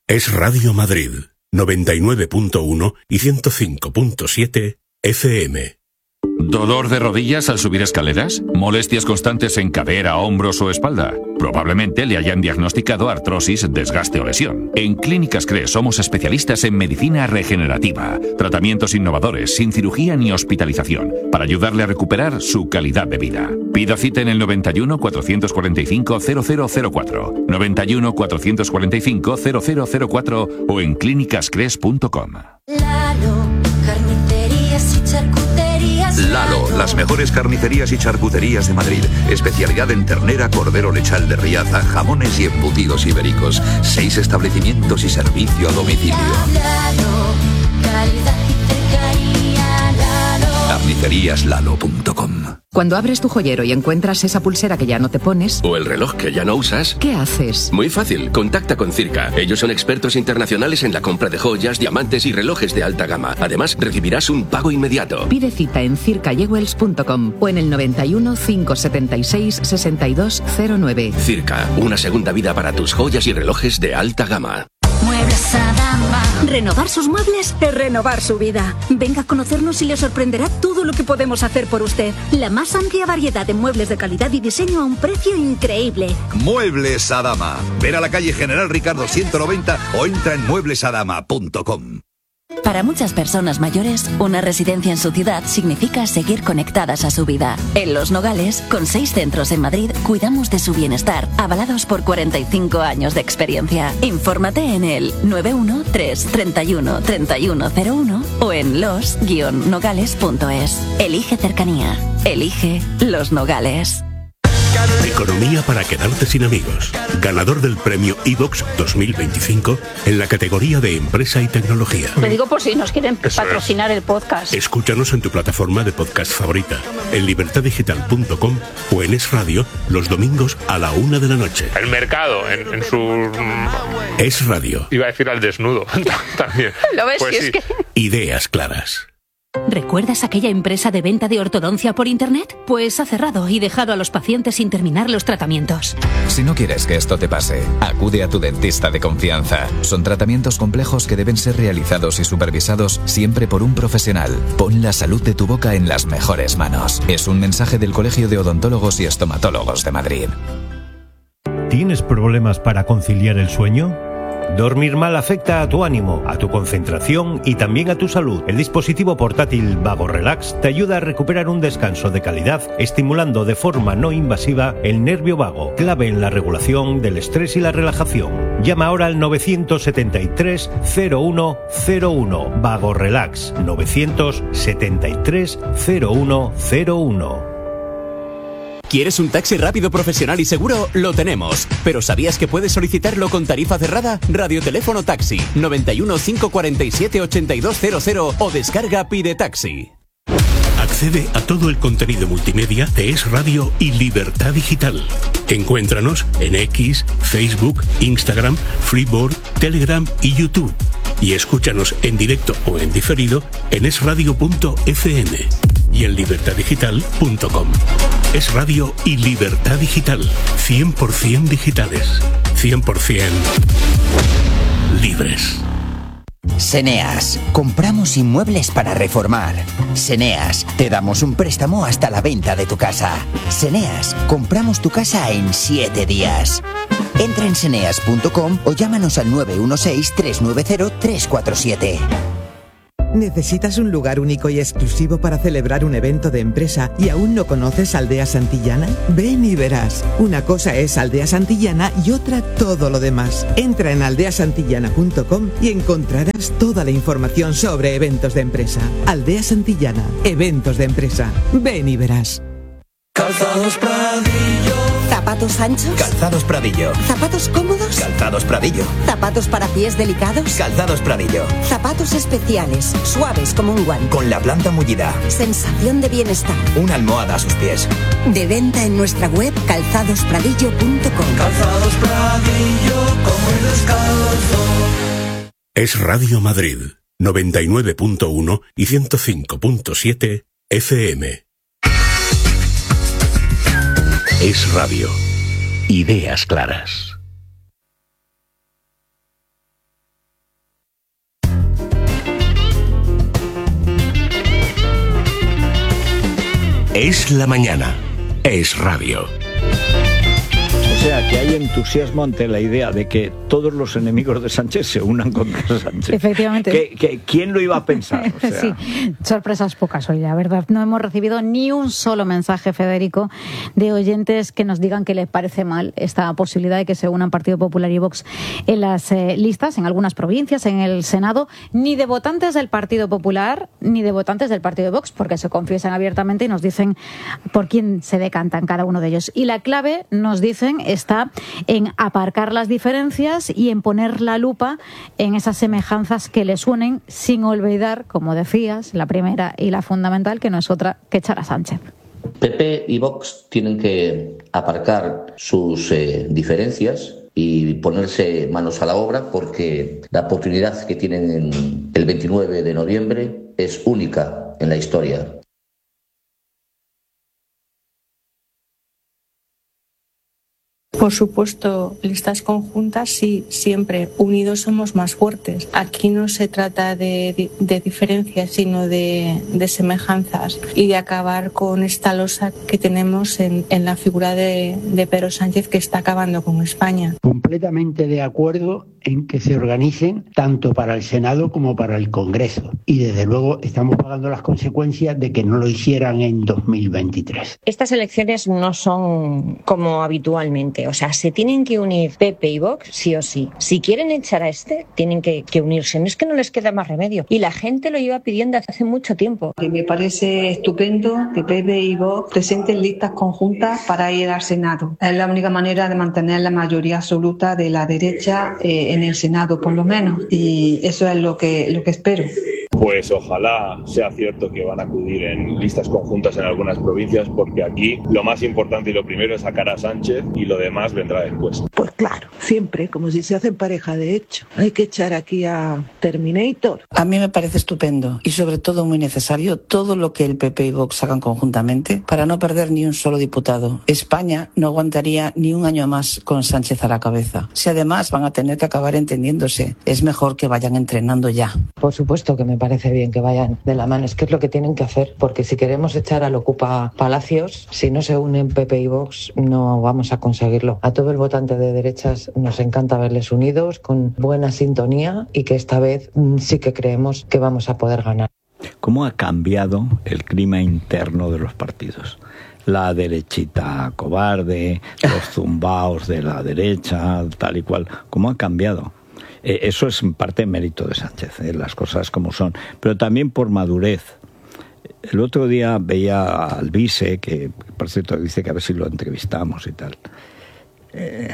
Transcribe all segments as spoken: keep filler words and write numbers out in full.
Es Radio Madrid, noventa y nueve punto uno y ciento cinco punto siete F M. ¿Dolor de rodillas al subir escaleras? ¿Molestias constantes en cadera, hombros o espalda? Probablemente le hayan diagnosticado artrosis, desgaste o lesión. En Clínicas CRES somos especialistas en medicina regenerativa, tratamientos innovadores, sin cirugía ni hospitalización, para ayudarle a recuperar su calidad de vida. Pida cita en el noventa y uno, cuatrocientos cuarenta y cinco, cero cero cero cuatro, noventa y uno, cuatrocientos cuarenta y cinco, cero cero cero cuatro o en clínicas cres punto com. Lalo, carnicerías y charcuterías. Lalo, las mejores carnicerías y charcuterías de Madrid. Especialidad en ternera, cordero lechal de Riaza, jamones y embutidos ibéricos. Seis establecimientos y servicio a domicilio. Lalo, calidad y cercanía. Lalo. carnicerías lalo punto com. Cuando abres tu joyero y encuentras esa pulsera que ya no te pones... O el reloj que ya no usas... ¿Qué haces? Muy fácil, contacta con Circa. Ellos son expertos internacionales en la compra de joyas, diamantes y relojes de alta gama. Además, recibirás un pago inmediato. Pide cita en circa jewels punto com o en el noventa y uno, cinco setenta y seis, sesenta y dos cero nueve. Circa, una segunda vida para tus joyas y relojes de alta gama. Muebles Adama. Renovar sus muebles es renovar su vida. Venga a conocernos y le sorprenderá todo lo que podemos hacer por usted. La más amplia variedad de muebles de calidad y diseño a un precio increíble. Muebles Adama. Ver a la calle General Ricardo ciento noventa o entra en muebles adama punto com. Para muchas personas mayores, una residencia en su ciudad significa seguir conectadas a su vida. En Los Nogales, con seis centros en Madrid, cuidamos de su bienestar, avalados por cuarenta y cinco años de experiencia. Infórmate en el nueve uno tres, treinta y uno, treinta y uno cero uno o en los guion nogales punto es. Elige cercanía. Elige Los Nogales. Economía para quedarte sin amigos. Ganador del premio iVox dos mil veinticinco en la categoría de Empresa y Tecnología. Lo digo por si nos quieren patrocinar el podcast. Escúchanos en tu plataforma de podcast favorita, en libertad digital punto com o en Es Radio los domingos a la una de la noche. El mercado en, en su... Es Radio. Iba a decir al desnudo también. ¿Lo ves? Pues Si sí. es que... Ideas claras. ¿Recuerdas aquella empresa de venta de ortodoncia por internet? Pues ha cerrado y dejado a los pacientes sin terminar los tratamientos. Si no quieres que esto te pase, acude a tu dentista de confianza. Son tratamientos complejos que deben ser realizados y supervisados siempre por un profesional. Pon la salud de tu boca en las mejores manos. Es un mensaje del Colegio de Odontólogos y Estomatólogos de Madrid. ¿Tienes problemas para conciliar el sueño? Dormir mal afecta a tu ánimo, a tu concentración y también a tu salud. El dispositivo portátil Vago Relax te ayuda a recuperar un descanso de calidad, estimulando de forma no invasiva el nervio vago, clave en la regulación del estrés y la relajación. Llama ahora al nueve siete tres, cero uno cero uno. Vago Relax, nueve siete tres, cero uno cero uno. ¿Quieres un taxi rápido, profesional y seguro? Lo tenemos. ¿Pero sabías que puedes solicitarlo con tarifa cerrada? Radioteléfono Taxi, noventa y uno, cinco cuarenta y siete, ochenta y dos cero cero o descarga Pide Taxi. Accede a todo el contenido multimedia de Es Radio y Libertad Digital. Encuéntranos en X, Facebook, Instagram, Freeboard, Telegram y YouTube. Y escúchanos en directo o en diferido en es radio punto efe eme y en libertad digital punto com. Es Radio y Libertad Digital. cien por ciento digitales. cien por ciento libres. Seneas, compramos inmuebles para reformar. Seneas, te damos un préstamo hasta la venta de tu casa. Seneas, compramos tu casa en siete días. Entra en seneas punto com o llámanos al nueve uno seis, tres nueve cero, tres cuatro siete. ¿Necesitas un lugar único y exclusivo para celebrar un evento de empresa y aún no conoces Aldea Santillana? Ven y verás. Una cosa es Aldea Santillana y otra todo lo demás. Entra en aldea santillana punto com y encontrarás toda la información sobre eventos de empresa. Aldea Santillana, eventos de empresa. Ven y verás. Calzados Pradillo. ¿Zapatos anchos? Calzados Pradillo. ¿Zapatos cómodos? Calzados Pradillo. ¿Zapatos para pies delicados? Calzados Pradillo. Zapatos especiales, suaves como un guante. Con la planta mullida. Sensación de bienestar. Una almohada a sus pies. De venta en nuestra web calzados pradillo punto com. Calzados Pradillo, como el descalzo. Es Radio Madrid, noventa y nueve punto uno y ciento cinco punto siete F M. Es Radio. Ideas claras. Es la mañana. Es radio. O sea, que hay entusiasmo ante la idea de que todos los enemigos de Sánchez se unan contra Sánchez. Efectivamente. ¿Qué, qué, ¿Quién lo iba a pensar? O sea... Sí, sorpresas pocas hoy, la verdad. No hemos recibido ni un solo mensaje, Federico, de oyentes que nos digan que les parece mal esta posibilidad de que se unan Partido Popular y Vox en las eh, listas, en algunas provincias, en el Senado, ni de votantes del Partido Popular, ni de votantes del Partido de Vox, porque se confiesan abiertamente y nos dicen por quién se decantan cada uno de ellos. Y la clave, nos dicen, está en aparcar las diferencias y en poner la lupa en esas semejanzas que les unen, sin olvidar, como decías, la primera y la fundamental, que no es otra que echar a Sánchez. P P y Vox tienen que aparcar sus eh, diferencias y ponerse manos a la obra, porque la oportunidad que tienen en el veintinueve de noviembre es única en la historia. Por supuesto, listas conjuntas, sí, siempre. Unidos somos más fuertes. Aquí no se trata de, de diferencias, sino de, de semejanzas y de acabar con esta losa que tenemos en, en la figura de, de Pedro Sánchez, que está acabando con España. Completamente de acuerdo en que se organicen tanto para el Senado como para el Congreso. Y desde luego estamos pagando las consecuencias de que no lo hicieran en dos mil veintitrés. Estas elecciones no son como habitualmente. O sea, se tienen que unir P P y Vox sí o sí. Si quieren echar a este, tienen que, que unirse. No es que no les queda más remedio. Y la gente lo lleva pidiendo hace mucho tiempo. Y me parece estupendo que P P y Vox presenten listas conjuntas para ir al Senado. Es la única manera de mantener la mayoría absoluta de la derecha eh, en el Senado, por lo menos. Y eso es lo que, lo que espero. Pues ojalá sea cierto que van a acudir en listas conjuntas en algunas provincias, porque aquí lo más importante y lo primero es sacar a Sánchez y lo demás vendrá después. Pues claro, siempre, como si se hacen pareja de hecho. Hay que echar aquí a Terminator. A mí me parece estupendo y sobre todo muy necesario todo lo que el P P y Vox hagan conjuntamente para no perder ni un solo diputado. España no aguantaría ni un año más con Sánchez a la cabeza. Si además van a tener que acabar entendiéndose, es mejor que vayan entrenando ya. Por supuesto que me parece bien que vayan de la mano, es que es lo que tienen que hacer, porque si queremos echar al Ocupa Palacios, si no se unen P P y Vox, no vamos a conseguirlo. A todo el votante de derechas nos encanta verles unidos, con buena sintonía, y que esta vez sí que creemos que vamos a poder ganar. ¿Cómo ha cambiado el clima interno de los partidos? La derechita cobarde, los zumbaos de la derecha, tal y cual. ¿Cómo ha cambiado? Eh, eso es en parte mérito de Sánchez, eh, las cosas como son, pero también por madurez. El otro día veía al vice, que por cierto dice que a ver si lo entrevistamos y tal. Eh,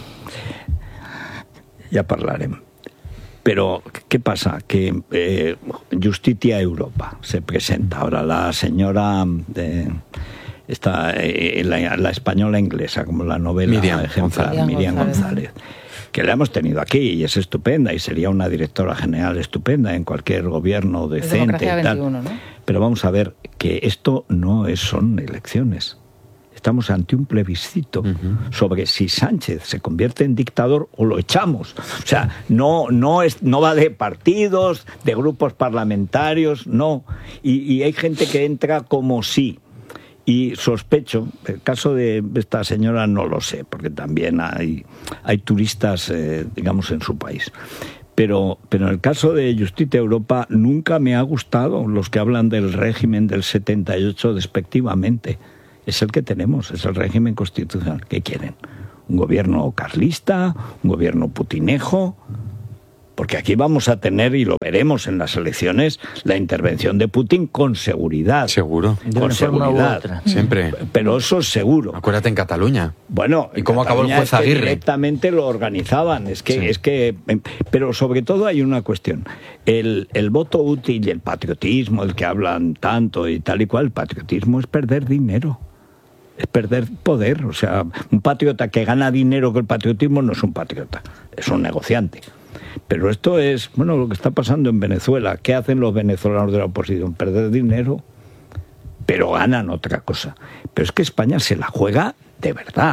ya hablaremos. Pero, ¿qué pasa? Que eh, Justitia Europa se presenta ahora. La señora... Eh, Está eh, la, la española inglesa, como la novela Miriam ejemplar, González. Miriam González, que la hemos tenido aquí y es estupenda y sería una directora general estupenda en cualquier gobierno decente y tal. veintiuno, ¿no? Pero vamos a ver que esto no es, son elecciones. Estamos ante un plebiscito uh-huh. sobre si Sánchez se convierte en dictador o lo echamos. O sea, no, no, es, no va de partidos, de grupos parlamentarios, no. Y, y hay gente que entra como sí. Y sospecho, el caso de esta señora no lo sé, porque también hay, hay turistas, eh, digamos, en su país. Pero, pero en el caso de Justitia Europa nunca me ha gustado los que hablan del régimen del setenta y ocho despectivamente. Es el que tenemos, es el régimen constitucional. ¿Qué quieren? ¿Un gobierno carlista? ¿Un gobierno putinejo? Porque aquí vamos a tener, y lo veremos en las elecciones, la intervención de Putin con seguridad. Seguro. Con seguridad. Siempre. Pero eso es seguro. Acuérdate en Cataluña. Bueno, ¿y cómo acabó el juez es que Aguirre? Directamente lo organizaban. Es que, sí. es que, pero sobre todo hay una cuestión. El, el voto útil y el patriotismo, el que hablan tanto y tal y cual, el patriotismo es perder dinero. Es perder poder. O sea, un patriota que gana dinero con el patriotismo no es un patriota, es un negociante. Pero esto es, bueno, lo que está pasando en Venezuela. ¿Qué hacen los venezolanos de la oposición? Perder dinero, pero ganan otra cosa. Pero es que España se la juega de verdad.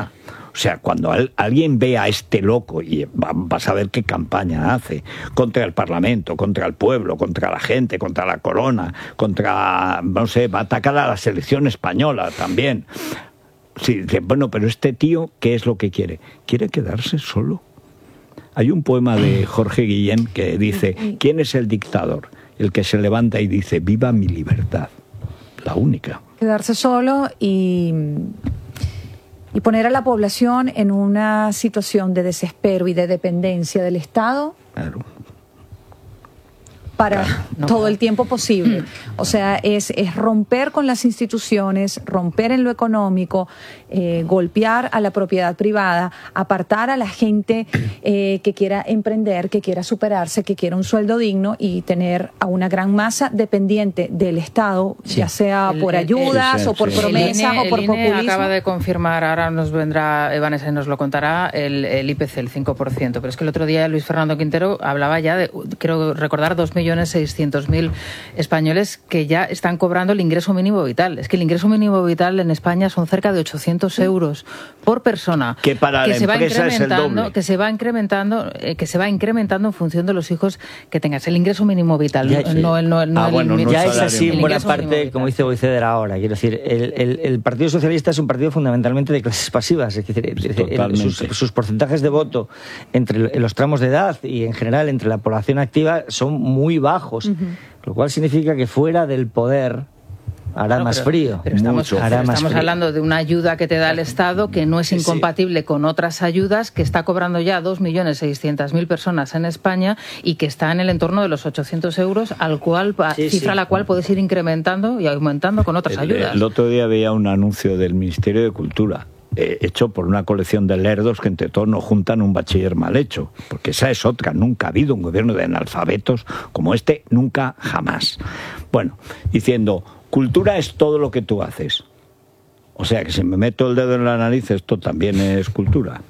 O sea, cuando al, alguien ve a este loco, y va, vas a ver qué campaña hace contra el Parlamento, contra el pueblo, contra la gente, contra la corona, contra, no sé, va a atacar a la selección española también. Sí, bueno, pero este tío, ¿qué es lo que quiere? Quiere quedarse solo. Hay un poema de Jorge Guillén que dice: ¿quién es el dictador? El que se levanta y dice: viva mi libertad. La única. Quedarse solo y... y poner a la población en una situación de desespero y de dependencia del Estado. Claro. Para claro, no, todo el tiempo posible. O sea, es, es romper con las instituciones, romper en lo económico, eh, golpear a la propiedad privada, apartar a la gente eh, que quiera emprender, que quiera superarse, que quiera un sueldo digno, y tener a una gran masa dependiente del Estado, sí. ya sea el, por ayudas el, o por sí. promesas el INE, o por el INE populismo. Acaba de confirmar, ahora nos vendrá Vanessa y nos lo contará, el, el I P C, el cinco por ciento. Pero es que el otro día Luis Fernando Quintero hablaba ya de, creo recordar, dos millones seiscientos mil españoles que ya están cobrando el ingreso mínimo vital. Es que el ingreso mínimo vital en España son cerca de ochocientos euros por persona. Que para que la se va empresa es el doble. Que se va incrementando, eh, que se va incrementando en función de los hijos que tengas. El ingreso mínimo vital, ya, no, sí. no, no, no ah, el bueno, mínimo. Ya es así en buena parte, como dice Boiceder ahora. Quiero decir, el, el, el Partido Socialista es un partido fundamentalmente de clases pasivas. Es decir, el, sus, sus porcentajes de voto entre los tramos de edad y en general entre la población activa son muy bajos. Uh-huh. Lo cual significa que fuera del poder hará no, más pero, frío. Pero estamos, Mucho. hará estamos más frío. hablando de una ayuda que te da el Estado que no es incompatible sí. con otras ayudas, que está cobrando ya dos millones seiscientas mil personas en España y que está en el entorno de los ochocientos euros, al cual sí, cifra sí. la cual puedes ir incrementando y aumentando con otras el, ayudas. El otro día veía un anuncio del Ministerio de Cultura Eh, hecho por una colección de lerdos que entre todos nos juntan un bachiller mal hecho, porque esa es otra. Nunca ha habido un gobierno de analfabetos como este, nunca, jamás. Bueno, diciendo, cultura es todo lo que tú haces. O sea que si me meto el dedo en la nariz, esto también es cultura.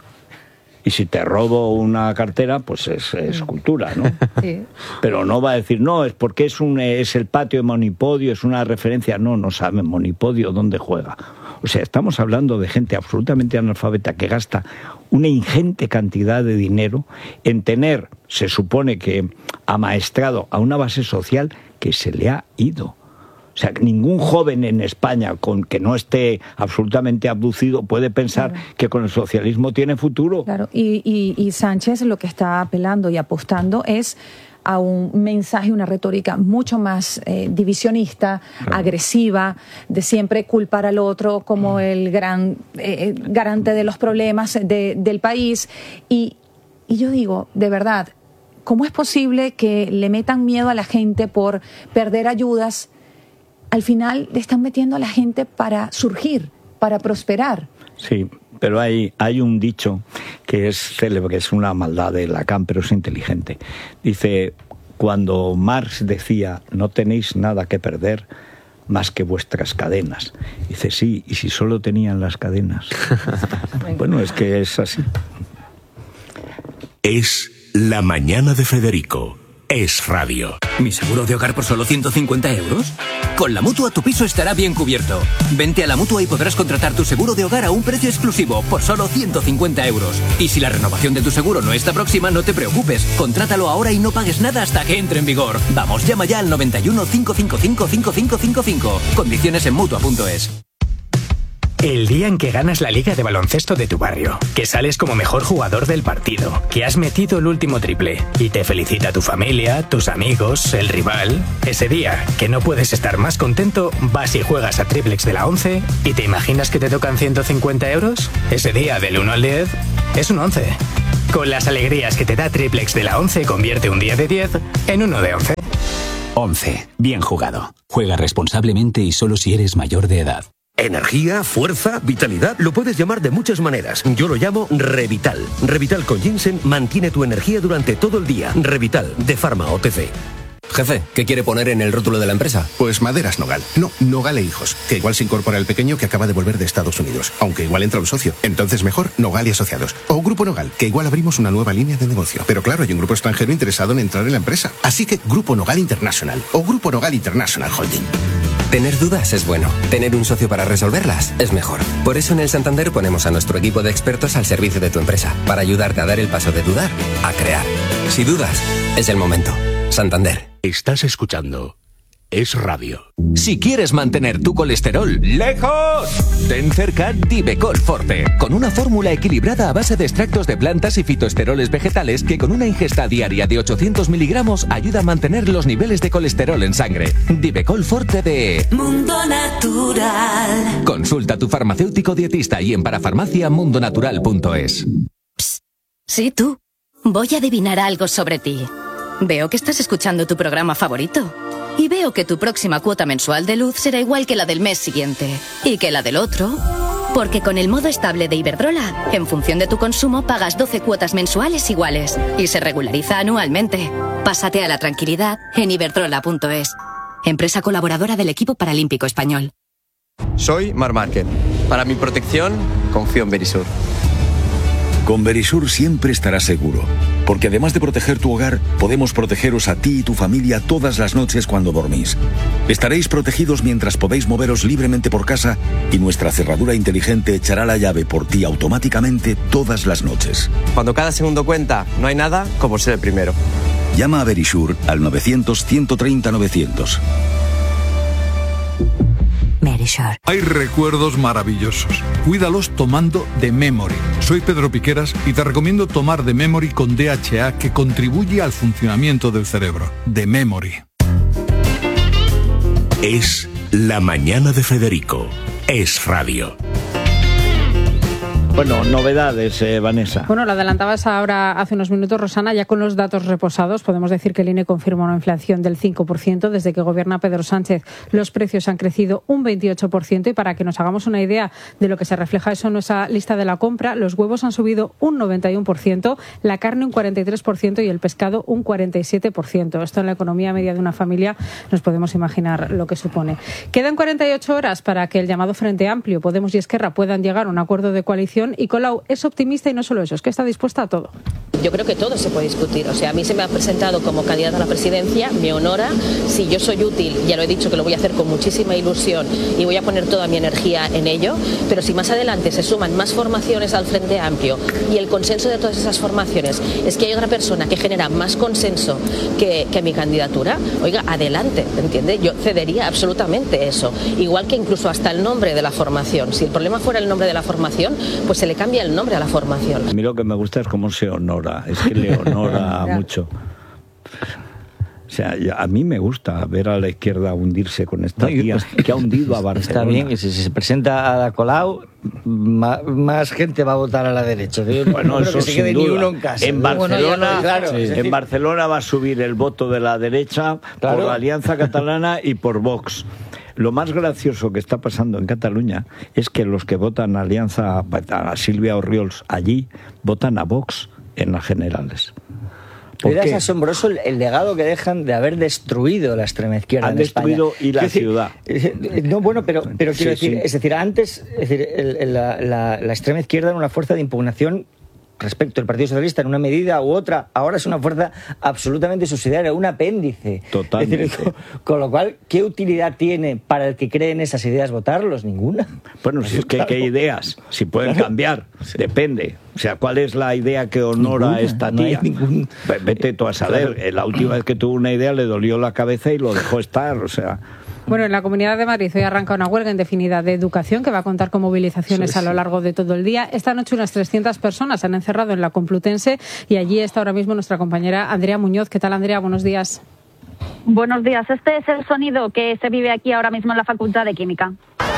Y si te robo una cartera, pues es, es cultura, ¿no? Sí. Pero no va a decir, no, es porque es, un, es el patio de Monipodio, es una referencia. No, no saben Monipodio dónde juega. O sea, estamos hablando de gente absolutamente analfabeta que gasta una ingente cantidad de dinero en tener, se supone que amaestrado a una base social que se le ha ido. O sea, que ningún joven en España con que no esté absolutamente abducido puede pensar claro. que con el socialismo tiene futuro. Claro, y, y, y Sánchez lo que está apelando y apostando es a un mensaje, una retórica mucho más eh, divisionista, claro. agresiva, de siempre culpar al otro como el gran eh, garante de los problemas de, del país. Y, y yo digo, de verdad, ¿cómo es posible que le metan miedo a la gente por perder ayudas? Al final le están metiendo a la gente para surgir, para prosperar. Sí, pero hay, hay un dicho que es célebre, que es una maldad de Lacan, pero es inteligente. Dice, cuando Marx decía, no tenéis nada que perder más que vuestras cadenas. Dice, sí, y si solo tenían las cadenas. Bueno, es que es así. Es La Mañana de Federico. Es radio. ¿Mi seguro de hogar por solo ciento cincuenta euros? Con la Mutua tu piso estará bien cubierto. Vente a la Mutua y podrás contratar tu seguro de hogar a un precio exclusivo por solo ciento cincuenta euros. Y si la renovación de tu seguro no está próxima, no te preocupes. Contrátalo ahora y no pagues nada hasta que entre en vigor. Vamos, llama ya al noventa y uno, cinco cinco cinco, cinco cinco cinco cinco. Condiciones en Mutua punto es. El día en que ganas la liga de baloncesto de tu barrio, que sales como mejor jugador del partido, que has metido el último triple y te felicita tu familia, tus amigos, el rival. Ese día, que no puedes estar más contento, vas y juegas a Triplex de la once y te imaginas que te tocan ciento cincuenta euros. Ese día, del uno al diez, es un once. Con las alegrías que te da Triplex de la once, convierte un día de diez en uno de once. once. Bien jugado. Juega responsablemente y solo si eres mayor de edad. Energía, fuerza, vitalidad, lo puedes llamar de muchas maneras. Yo lo llamo Revital. Revital con ginseng mantiene tu energía durante todo el día. Revital, de Pharma O T C. Jefe, ¿qué quiere poner en el rótulo de la empresa? Pues Maderas Nogal. No, Nogal e Hijos. Que igual se incorpora el pequeño que acaba de volver de Estados Unidos. Aunque igual entra un socio. Entonces mejor Nogal y Asociados. O Grupo Nogal, que igual abrimos una nueva línea de negocio. Pero claro, hay un grupo extranjero interesado en entrar en la empresa. Así que Grupo Nogal International. O Grupo Nogal International Holding. Tener dudas es bueno. Tener un socio para resolverlas es mejor. Por eso en el Santander ponemos a nuestro equipo de expertos al servicio de tu empresa, para ayudarte a dar el paso de dudar a crear. Si dudas, es el momento. Santander. Estás escuchando Es Radio. Si quieres mantener tu colesterol lejos, ten cerca Divecol Forte, con una fórmula equilibrada a base de extractos de plantas y fitoesteroles vegetales que con una ingesta diaria de ochocientos miligramos ayuda a mantener los niveles de colesterol en sangre. Divecol Forte de Mundo Natural. Consulta a tu farmacéutico dietista y en parafarmacia mundonatural punto es. Psst. Sí, tú. Voy a adivinar algo sobre ti. Veo que estás escuchando tu programa favorito. Y veo que tu próxima cuota mensual de luz será igual que la del mes siguiente. Y que la del otro. Porque con el modo estable de Iberdrola, en función de tu consumo, pagas doce cuotas mensuales iguales. Y se regulariza anualmente. Pásate a la tranquilidad en iberdrola punto es. Empresa colaboradora del equipo paralímpico español. Soy Mar Márquez. Para mi protección, confío en Verisur. Con Verisur siempre estarás seguro, porque además de proteger tu hogar, podemos protegeros a ti y tu familia todas las noches cuando dormís. Estaréis protegidos mientras podéis moveros libremente por casa y nuestra cerradura inteligente echará la llave por ti automáticamente todas las noches. Cuando cada segundo cuenta, no hay nada como ser el primero. Llama a Verisur al novecientos, ciento treinta, novecientos. Verisur. Hay recuerdos maravillosos. Cuídalos tomando The Memory. Soy Pedro Piqueras y te recomiendo tomar The Memory con D H A, que contribuye al funcionamiento del cerebro. The Memory. Es La Mañana de Federico. Es Radio. Bueno, novedades, eh, Vanessa. Bueno, lo adelantabas ahora hace unos minutos, Rosana, ya con los datos reposados podemos decir que el I N E confirma una inflación del cinco por ciento. Desde que gobierna Pedro Sánchez, los precios han crecido un veintiocho por ciento y para que nos hagamos una idea de lo que se refleja eso en nuestra lista de la compra, los huevos han subido un noventa y uno por ciento, la carne un cuarenta y tres por ciento y el pescado un cuarenta y siete por ciento. Esto en la economía media de una familia nos podemos imaginar lo que supone. Quedan cuarenta y ocho horas para que el llamado Frente Amplio, Podemos y Esquerra puedan llegar a un acuerdo de coalición. Y Colau es optimista y no solo eso, es que está dispuesta a todo. Yo creo que todo se puede discutir. O sea, a mí se me ha presentado como candidata a la presidencia, me honora. Si yo soy útil, ya lo he dicho que lo voy a hacer con muchísima ilusión y voy a poner toda mi energía en ello. Pero si más adelante se suman más formaciones al Frente Amplio y el consenso de todas esas formaciones es que hay otra persona que genera más consenso que, que mi candidatura, oiga, adelante, ¿entiende? Yo cedería absolutamente eso. Igual que incluso hasta el nombre de la formación. Si el problema fuera el nombre de la formación, pues se le cambia el nombre a la formación. A mí lo que me gusta es cómo se honora, es que le honora mucho. O sea, a mí me gusta ver a la izquierda hundirse con esta tía que ha hundido a Barcelona. Está bien, y si se presenta a Ada Colau, más, más gente va a votar a la derecha. Bueno, no eso que se quede sin ni duda. uno en casa. En Barcelona, bueno, claro, sí, en decir... Barcelona va a subir el voto de la derecha, claro, por la Alianza Catalana y por Vox. Lo más gracioso que está pasando en Cataluña es que los que votan a Alianza, a Silvia Orriols allí, votan a Vox en las generales. Pero es asombroso el, el legado que dejan de haber destruido la extrema izquierda Han en destruido España. y la decir, ciudad. No, bueno, pero, pero quiero sí, decir, sí. es decir, antes, es decir, el, el, la, la, la extrema izquierda era una fuerza de impugnación respecto al Partido Socialista en una medida u otra. Ahora es una fuerza absolutamente subsidiaria, un apéndice. Totalmente. Es decir, con, con lo cual, ¿qué utilidad tiene para el que cree en esas ideas votarlos? Ninguna. Bueno, si es que claro. ¿Qué ideas? Si pueden claro. cambiar, sí. Depende. O sea, ¿cuál es la idea que honora ninguna, a esta tía? No ningún... Vete tú a saber. Claro. La última vez que tuvo una idea le dolió la cabeza y lo dejó estar, o sea... Bueno, en la Comunidad de Madrid hoy arranca una huelga indefinida de educación que va a contar con movilizaciones sí, sí. a lo largo de todo el día. Esta noche unas trescientas personas se han encerrado en la Complutense y allí está ahora mismo nuestra compañera Andrea Muñoz. ¿Qué tal, Andrea? Buenos días. Buenos días. Este es el sonido que se vive aquí ahora mismo en la Facultad de Química.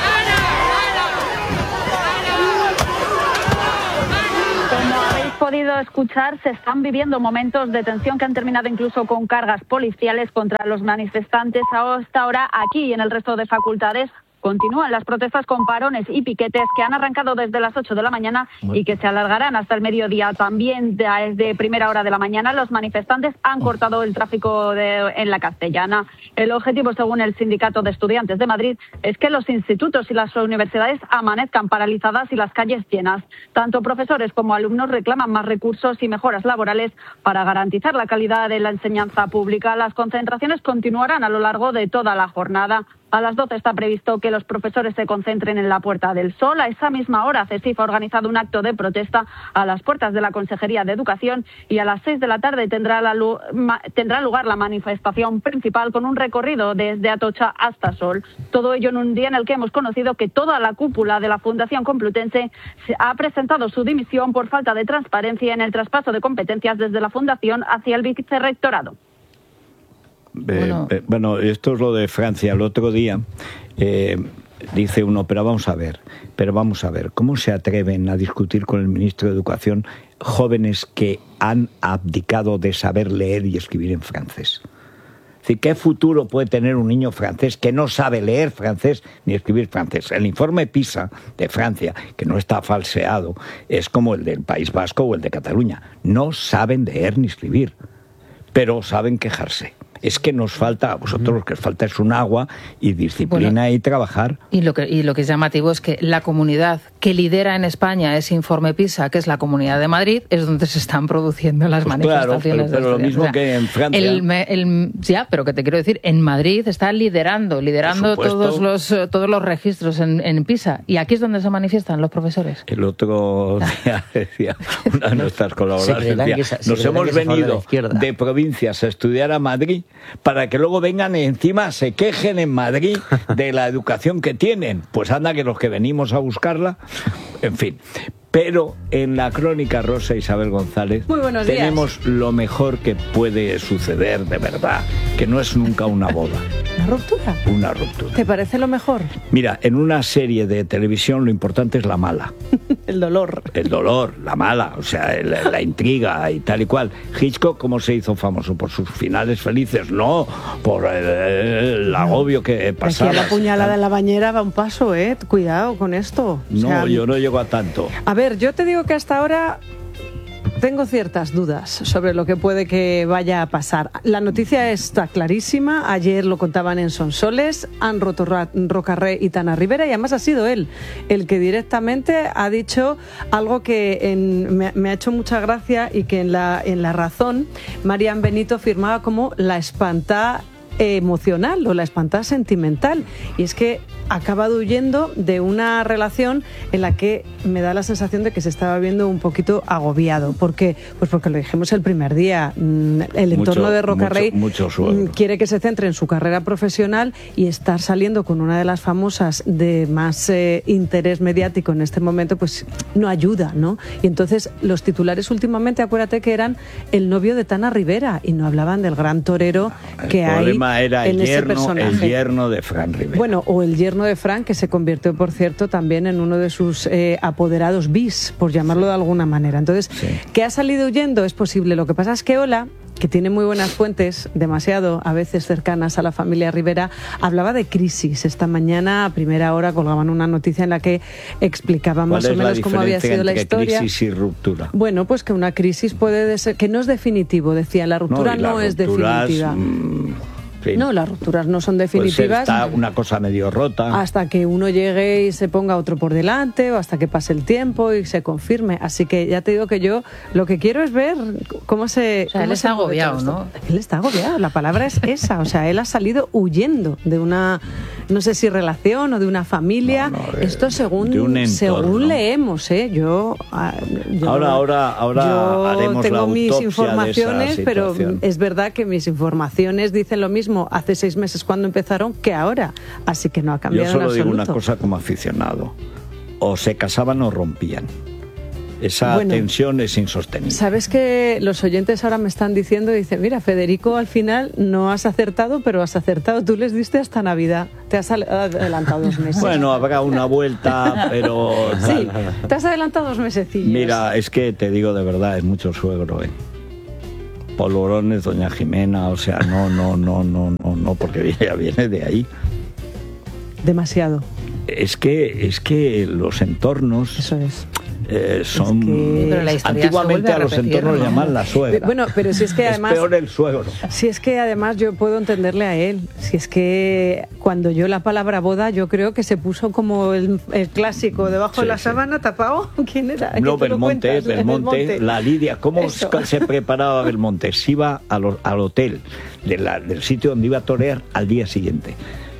Podido escuchar, se están viviendo momentos de tensión que han terminado incluso con cargas policiales contra los manifestantes. Hasta ahora, aquí y en el resto de facultades, continúan las protestas con parones y piquetes que han arrancado desde las ocho de la mañana y que se alargarán hasta el mediodía. También desde primera hora de la mañana los manifestantes han cortado el tráfico de, en la Castellana. El objetivo, según el Sindicato de Estudiantes de Madrid, es que los institutos y las universidades amanezcan paralizadas y las calles llenas. Tanto profesores como alumnos reclaman más recursos y mejoras laborales para garantizar la calidad de la enseñanza pública. Las concentraciones continuarán a lo largo de toda la jornada. A las doce está previsto que los profesores se concentren en la Puerta del Sol. A esa misma hora, CESIF ha organizado un acto de protesta a las puertas de la Consejería de Educación y a las seis de la tarde tendrá, la, tendrá lugar la manifestación principal con un recorrido desde Atocha hasta Sol. Todo ello en un día en el que hemos conocido que toda la cúpula de la Fundación Complutense ha presentado su dimisión por falta de transparencia en el traspaso de competencias desde la Fundación hacia el vicerrectorado. Bueno. Eh, eh, bueno, esto es lo de Francia. El otro día eh, dice uno, pero vamos a ver, pero vamos a ver, ¿cómo se atreven a discutir con el ministro de Educación jóvenes que han abdicado de saber leer y escribir en francés? Es decir, ¿qué futuro puede tener un niño francés que no sabe leer francés ni escribir francés? El informe PISA de Francia, que no está falseado, es como el del País Vasco o el de Cataluña. No saben leer ni escribir, pero saben quejarse. Es que nos falta, a vosotros lo que os falta es un agua y disciplina bueno, y trabajar. Y lo, que, y lo que es llamativo es que la comunidad que lidera en España ese informe PISA, que es la Comunidad de Madrid, es donde se están produciendo las pues manifestaciones. Claro, pero, pero lo mismo o sea, que en Francia. El, el, ya, pero que te quiero decir, en Madrid está liderando, liderando todos los todos los registros en, en PISA. Y aquí es donde se manifiestan los profesores. El otro día decía una de nuestras colaboradoras, decía, nos hemos venido de, de provincias a estudiar a Madrid para que luego vengan y encima se quejen en Madrid de la educación que tienen. Pues anda que los que venimos a buscarla, en fin. Pero en la crónica Rosa Isabel González tenemos días. Lo mejor que puede suceder de verdad, que no es nunca una boda. ¿Una ruptura? Una ruptura. ¿Te parece lo mejor? Mira, en una serie de televisión lo importante es la mala. El dolor. El dolor, la mala, o sea, el, la intriga y tal y cual. Hitchcock, ¿cómo se hizo famoso? ¿Por sus finales felices? No, por el, el agobio que pasaba. Aquí a la puñalada en la bañera va un paso, ¿eh? Cuidado con esto. O no, sea, yo no llego a tanto. A ver, yo te digo que hasta ahora tengo ciertas dudas sobre lo que puede que vaya a pasar. La noticia está clarísima. Ayer lo contaban en Sonsoles, Ann Rocarré y Tana Rivera, y además ha sido él el que directamente ha dicho algo que en, me, me ha hecho mucha gracia y que en la, en La Razón Marian Benito firmaba como la espantá emocional o la espantada sentimental, y es que ha acabado huyendo de una relación en la que me da la sensación de que se estaba viendo un poquito agobiado. ¿Por qué? Pues porque lo dijimos el primer día, el entorno mucho, de Rocarrey mucho, mucho quiere que se centre en su carrera profesional, y estar saliendo con una de las famosas de más eh, interés mediático en este momento pues no ayuda, ¿no? Y entonces los titulares últimamente, acuérdate que eran el novio de Tana Rivera y no hablaban del gran torero que hay era el en yerno, ese personaje. El yerno de Fran Rivera. Bueno, o el yerno de Fran, que se convirtió, por cierto, también en uno de sus eh, apoderados bis, por llamarlo de alguna manera. Entonces, sí. ¿Qué ha salido huyendo? Es posible. Lo que pasa es que Ola, que tiene muy buenas fuentes, demasiado a veces cercanas a la familia Rivera, hablaba de crisis. Esta mañana, a primera hora, colgaban una noticia en la que explicaban más o menos cómo había sido la historia. Crisis y ruptura. Bueno, pues que una crisis puede ser, que no es definitivo, decía, la ruptura no, no es definitiva. Mmm... Sí. No, las rupturas no son definitivas. Pues está una cosa medio rota. Hasta que uno llegue y se ponga otro por delante, o hasta que pase el tiempo y se confirme. Así que ya te digo que yo lo que quiero es ver cómo se... O sea, él está agobiado, ¿no? Él está agobiado, la palabra es esa. O sea, él ha salido huyendo de una, no sé si relación o de una familia. No, no, Esto según, según leemos, ¿eh? Yo, yo ahora, ahora, ahora yo haremos tengo la mis autopsia informaciones, de esa pero situación. Es verdad que mis informaciones dicen lo mismo hace seis meses cuando empezaron que ahora, así que no ha cambiado en absoluto. Yo solo digo una cosa como aficionado: o se casaban o rompían. Esa bueno, tensión es insostenible. ¿Sabes que los oyentes ahora me están diciendo? Dicen, mira, Federico, al final no has acertado, pero has acertado. Tú les diste hasta Navidad. Te has adelantado dos meses. Bueno, habrá una vuelta, pero... Sí, te has adelantado dos mesecillos. Mira, es que te digo de verdad, es mucho suegro, ¿eh? Polvorones, doña Jimena, o sea, no, no, no, no, no, no, porque ella viene de ahí. Demasiado. Es que, es que los entornos... Eso es. Eh, son es que... antiguamente a, a los entornos ¿no? llaman la suegra. Bueno, pero si es que además es peor el suegro. Si es que además yo puedo entenderle a él. Si es que cuando yo la palabra boda, yo creo que se puso como el, el clásico debajo sí, de la sí. sábana tapado. ¿Quién era? No, Belmonte, Belmonte, la Lidia. ¿Cómo Eso. se preparaba Belmonte? Se iba a lo, al hotel de la, del sitio donde iba a torear al día siguiente.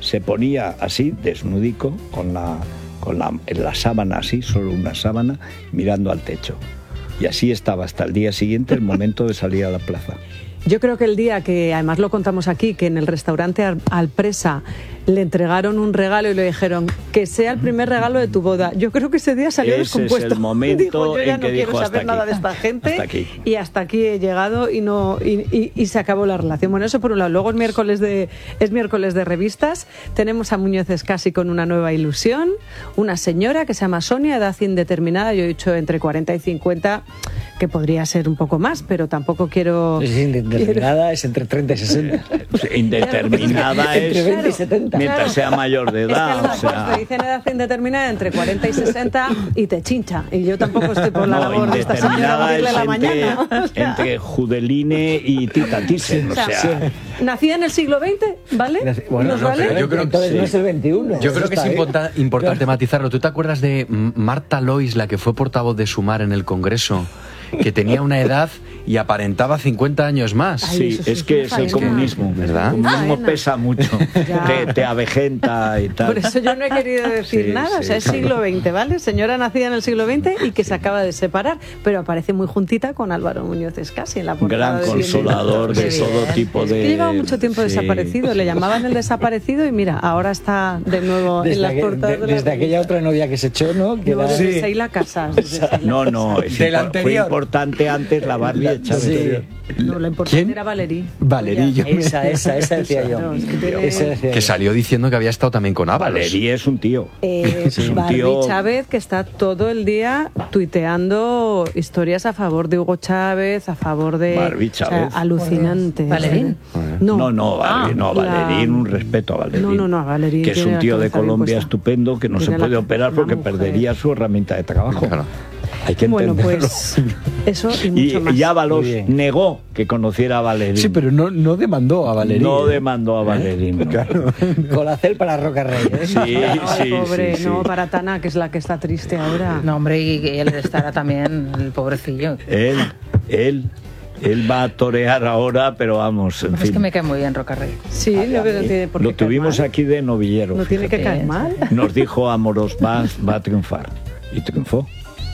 se ponía así, desnudico, con la, con la, en la sábana así, solo una sábana, mirando al techo. Y así estaba hasta el día siguiente, el momento de salir a la plaza. Yo creo que el día que, además lo contamos aquí, que en el restaurante Alpresa le entregaron un regalo y le dijeron que sea el primer regalo de tu boda. Yo creo que ese día salió ese descompuesto. Es el momento dijo, yo ya en no que quiero dijo, saber hasta nada aquí. de esta gente Hasta aquí. y hasta aquí he llegado y no y, y, y se acabó la relación. Bueno, eso por un lado. Luego es miércoles de es miércoles de revistas. Tenemos a Muñoz Escasi con una nueva ilusión, una señora que se llama Sonia, edad indeterminada. Yo he dicho entre cuarenta y cincuenta, que podría ser un poco más, pero tampoco quiero... Es indeterminada, es entre treinta y sesenta. Indeterminada es entre veinte y setenta. Mientras Claro. sea mayor de edad. Es que o sea... te dicen edad indeterminada entre cuarenta y sesenta y te chincha. Y yo tampoco estoy por la No, labor de esta señora indeterminada abrirle es la entre, mañana. O sea, entre Judeline y Tita Thyssen. o O sea, sea, nacía en el siglo veinte, ¿vale? Bueno, ¿Nos no, vale? pero yo creo que Entonces sí. no es el veintiuno. Yo creo que es Está, ¿eh? importa- importante matizarlo. ¿Tú te acuerdas de mm, Marta Lois, la que fue portavoz de Sumar en el Congreso, que tenía una edad y aparentaba cincuenta años más? sí, es que es el comunismo. ¿Verdad? El comunismo Ah, pesa mucho. Te, te avejenta y tal. Por eso yo no he querido decir Sí, nada, o sea, es sí. siglo veinte, ¿vale? Señora nacida en el siglo veinte y que se acaba de separar, pero aparece muy juntita con Álvaro Muñoz Escasi en la portada. Gran de consolador de Qué todo bien. tipo Es que de... llevaba mucho tiempo Sí. desaparecido, le llamaban el desaparecido y mira, ahora está de nuevo en Desde, las aquel- portadas de- de desde la aquella otra novia que se echó, ¿no? Que No, era- desde Seila Casas. desde Seila No, no, es Del impor- anterior. fue importante antes la Barbie de Chávez. Sí. No, la importante ¿Quién? era Valerí. Valerí, yo me- Esa, esa, esa decía yo. Claro, es que tiene- Esa decía que yo. salió diciendo que había estado también con Ábalos. Valerí es un tío. Eh, Es un Barbie tío- Chávez, que está todo el día tuiteando historias a favor de Hugo Chávez, a favor de... Barbie o sea, Chávez. alucinante. Valerín. No, No, no, Valerí, no, la- Valerín, un respeto a Valerín. No, no, no, a Valerín Que es tiene un la tío de cabeza bien Colombia puesta. estupendo que no Tiene se la- puede operar una porque mujer. perdería su herramienta de trabajo. Claro. Hay que Bueno, entenderlo. pues eso y Y, mucho más. y Ábalos Muy bien. negó que conociera a Valerín. Sí, pero no, no demandó a Valerí. No ¿eh? demandó a Valerín. no. Colacel para Roca Rey. ¿eh? Sí, Ay, sí, pobre, sí, no, sí. para Tana, que es la que está triste ahora. No, hombre, y, y él estará también, el pobrecillo. Él, él, él va a torear ahora, pero vamos, en Es fin. que me cae muy bien Roca Rey. Sí, no, no tiene por qué Lo tuvimos caer mal. aquí de novillero. No tiene que fíjate. caer mal. Nos dijo Amorós, va, va a triunfar. Y triunfó.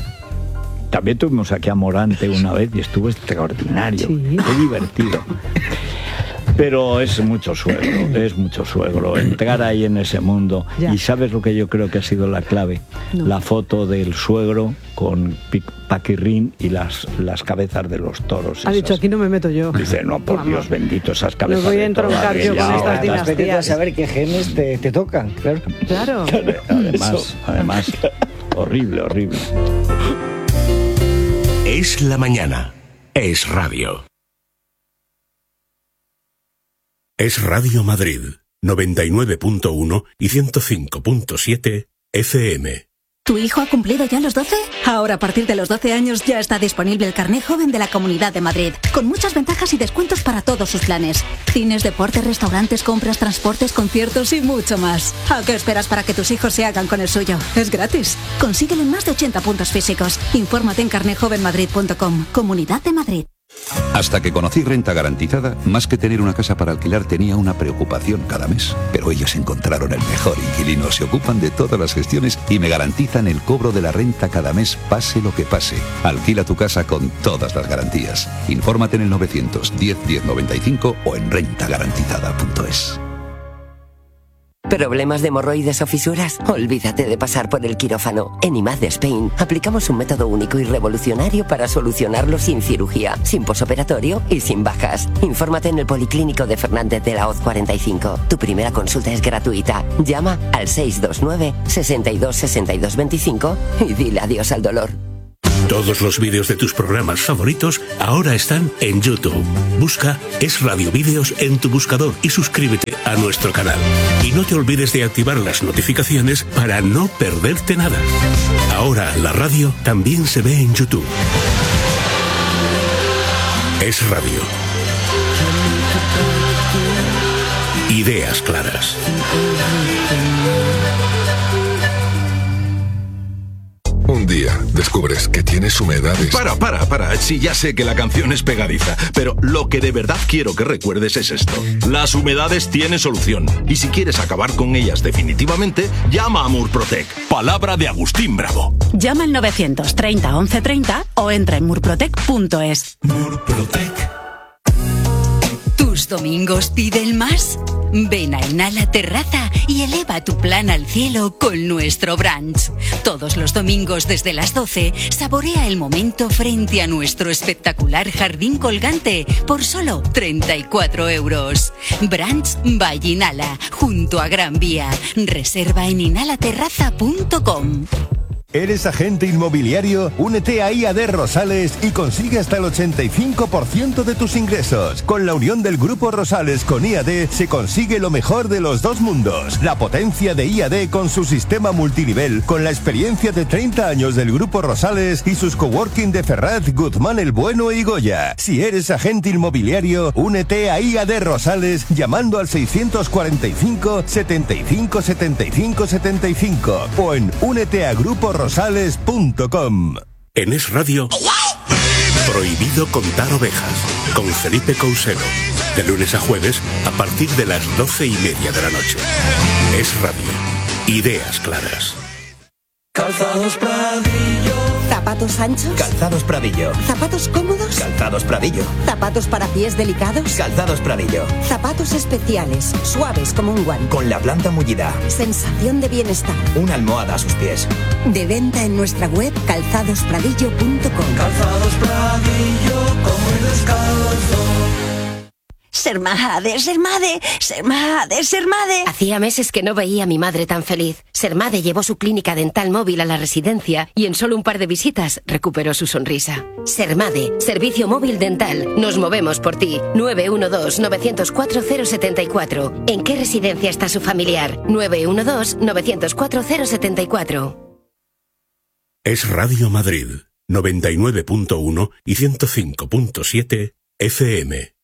También tuvimos aquí a Morante una vez y estuvo extraordinario. Sí. Qué divertido. Pero es mucho suegro, es mucho suegro. Entrar ahí en ese mundo. Ya. Y ¿sabes lo que yo creo que ha sido la clave? No. La foto del suegro con Pic- Paquirrín y las, las cabezas de los toros. Ha esas. dicho, aquí no me meto yo. Dice, no, por Vamos. Dios bendito, esas cabezas voy a de entroncar toros yo con aquella estas hora. dinastías. Vete a saber qué genes te, te tocan, claro. Claro. Además, además, horrible, horrible. Es la mañana. Es radio. Es Radio Madrid, noventa y nueve punto uno y ciento cinco punto siete F M. ¿Tu hijo ha cumplido ya los doce? Ahora, a partir de los doce años, ya está disponible el carné joven de la Comunidad de Madrid, con muchas ventajas y descuentos para todos sus planes. Cines, deportes, restaurantes, compras, transportes, conciertos y mucho más. ¿A qué esperas para que tus hijos se hagan con el suyo? Es gratis. Consíguelo en más de ochenta puntos físicos. Infórmate en carné joven madrid punto com. Comunidad de Madrid. Hasta que conocí Renta Garantizada, más que tener una casa para alquilar tenía una preocupación cada mes. Pero ellos encontraron el mejor inquilino, se ocupan de todas las gestiones y me garantizan el cobro de la renta cada mes, pase lo que pase. Alquila tu casa con todas las garantías. Infórmate en el novecientos diez diez noventa y cinco o en renta garantizada punto es. ¿Problemas de hemorroides o fisuras? Olvídate de pasar por el quirófano. En I M A D de Spain aplicamos un método único y revolucionario para solucionarlo sin cirugía, sin posoperatorio y sin bajas. Infórmate en el Policlínico de Fernández de la Hoz cuarenta y cinco. Tu primera consulta es gratuita. Llama al seis dos nueve, seis dos, seis dos dos cinco y dile adiós al dolor. Todos los vídeos de tus programas favoritos ahora están en YouTube. Busca Es Radio Vídeos en tu buscador y suscríbete a nuestro canal. Y no te olvides de activar las notificaciones para no perderte nada. Ahora la radio también se ve en YouTube. Es Radio. Ideas claras. Un día descubres que tienes humedades... Para, para, para. Sí, ya sé que la canción es pegadiza, pero lo que de verdad quiero que recuerdes es esto. Las humedades tienen solución. Y si quieres acabar con ellas definitivamente, llama a Murprotec. Palabra de Agustín Bravo. Llama al novecientos treinta once treinta o entra en murprotec punto es. Murprotec. ¿Tus domingos piden más? Ven a Inhala Terraza y eleva tu plan al cielo con nuestro brunch. Todos los domingos desde las doce, saborea el momento frente a nuestro espectacular jardín colgante por solo treinta y cuatro euros. Brunch by Inhala, junto a Gran Vía. Reserva en inhalaterraza punto com. ¿Eres agente inmobiliario? Únete a I A D Rosales y consigue hasta el ochenta y cinco por ciento de tus ingresos. Con la unión del Grupo Rosales con I A D se consigue lo mejor de los dos mundos. La potencia de I A D con su sistema multinivel, con la experiencia de treinta años del Grupo Rosales y sus coworking de Ferraz, Guzmán el Bueno y Goya. Si eres agente inmobiliario, únete a I A D Rosales llamando al seiscientos cuarenta y cinco, setenta y cinco, setenta y cinco, setenta y cinco o en únete a grupo rosales punto com. En Es Radio, prohibido contar ovejas, con Felipe Couselo, de lunes a jueves a partir de las doce y media de la noche. Es Radio, ideas claras. Calzados Pradillo. ¿Zapatos anchos? Calzados Pradillo. ¿Zapatos cómodos? Calzados Pradillo. ¿Zapatos para pies delicados? Calzados Pradillo. Zapatos especiales, suaves como un guante. Con la planta mullida. Sensación de bienestar. Una almohada a sus pies. De venta en nuestra web calzados pradillo punto com. Calzados Pradillo, como el descalzo. Sermade, Sermade, Sermade, Sermade. Hacía meses que no veía a mi madre tan feliz. Sermade llevó su clínica dental móvil a la residencia y en solo un par de visitas recuperó su sonrisa. Sermade, servicio móvil dental. Nos movemos por ti. nueve uno dos, nueve cero cuatro, cero siete cuatro. ¿En qué residencia está su familiar? nueve uno dos, nueve cero cuatro, cero siete cuatro. Es Radio Madrid, noventa y nueve punto uno y ciento cinco punto siete F M.